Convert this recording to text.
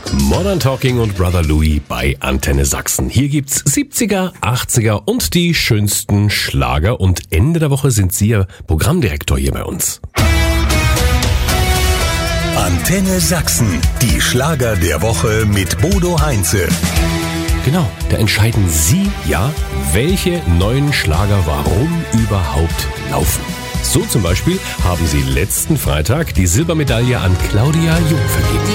Modern Talking und Brother Louie bei Antenne Sachsen. Hier gibt's 70er, 80er und die schönsten Schlager. Und Ende der Woche sind Sie ja Programmdirektor hier bei uns. Antenne Sachsen, die Schlager der Woche mit Bodo Heinze. Genau, da entscheiden Sie ja, welche neuen Schlager warum überhaupt laufen. So zum Beispiel haben Sie letzten Freitag die Silbermedaille an Claudia Jung vergeben.